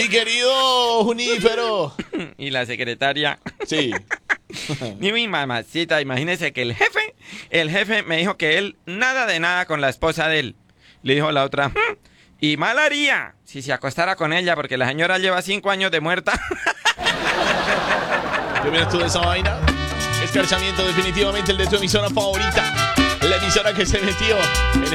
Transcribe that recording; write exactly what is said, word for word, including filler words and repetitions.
Mi querido Junífero. Y la secretaria. Sí. Ni mi mamacita, imagínese que el jefe, el jefe me dijo que él nada de nada con la esposa de él. Le dijo la otra, "Hmm, y mal haría si se acostara con ella porque la señora lleva cinco años de muerta". ¿Qué opinas tú de esa vaina? Escarchamiento definitivamente el de tu emisora favorita. La emisora que se metió en